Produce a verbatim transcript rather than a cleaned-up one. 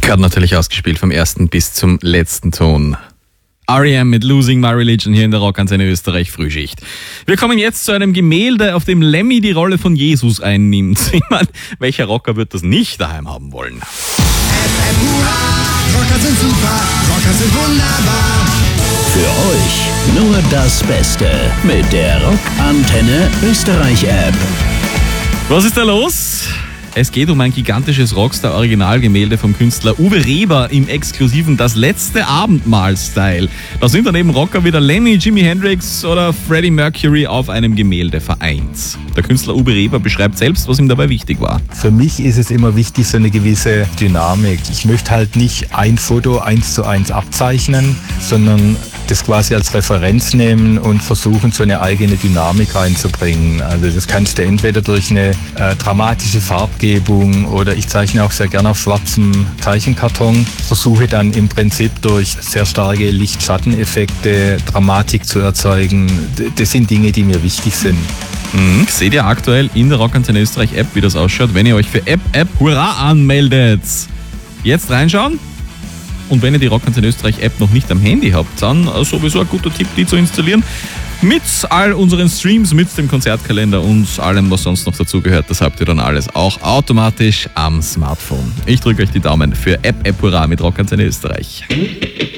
Gerade natürlich ausgespielt vom ersten bis zum letzten Ton. R E M mit Losing My Religion hier in der Rockantenne Österreich Frühschicht. Wir kommen jetzt zu einem Gemälde, auf dem Lemmy die Rolle von Jesus einnimmt. Ich meine, welcher Rocker wird das nicht daheim haben wollen? F F, hurra, Rocker sind super, Rocker sind wunderbar. Für euch nur das Beste mit der Rockantenne Österreich App. Was ist da los? Es geht um ein gigantisches Rockstar-Originalgemälde vom Künstler Uwe Reber im exklusiven Das letzte Abendmahl-Style. Da sind dann eben Rocker wie der Lemmy, Jimi Hendrix oder Freddie Mercury auf einem Gemälde vereint. Der Künstler Uwe Reber beschreibt selbst, was ihm dabei wichtig war. Für mich ist es immer wichtig, so eine gewisse Dynamik. Ich möchte halt nicht ein Foto eins zu eins abzeichnen, sondern das quasi als Referenz nehmen und versuchen, so eine eigene Dynamik reinzubringen. Also das kannst du entweder durch eine äh, dramatische Farbgebung oder ich zeichne auch sehr gerne auf schwarzem Zeichenkarton, versuche dann im Prinzip durch sehr starke Licht-Schatten-Effekte Dramatik zu erzeugen. Das sind Dinge, die mir wichtig sind. Mhm. Seht ihr aktuell in der Rockantenne Österreich App, wie das ausschaut, wenn ihr euch für App App Hurra anmeldet. Jetzt reinschauen. Und wenn ihr die Rockantenne Österreich App noch nicht am Handy habt, dann sowieso ein guter Tipp, die zu installieren. Mit all unseren Streams, mit dem Konzertkalender und allem, was sonst noch dazugehört. Das habt ihr dann alles auch automatisch am Smartphone. Ich drücke euch die Daumen für App App Hurra mit Rockantenne Österreich.